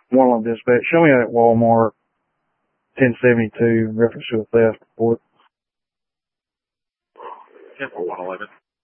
Walmart dispatch. Show me that Walmart 1072 reference to a theft report. 10-4-111.